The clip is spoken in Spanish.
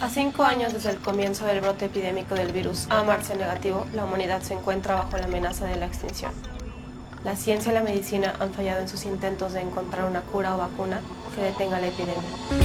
A 5 años desde el comienzo del brote epidémico del virus A-Marcha negativo, la humanidad se encuentra bajo la amenaza de la extinción. La ciencia y la medicina han fallado en sus intentos de encontrar una cura o vacuna que detenga la epidemia.